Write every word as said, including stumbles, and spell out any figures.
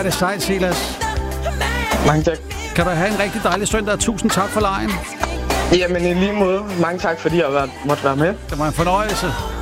er det sejt, Silas. Mange tak. Kan du have en rigtig dejlig søndag, og tusind tak for lejen. Jamen i lige måde. Mange tak, fordi jeg måtte være med. Det var en fornøjelse.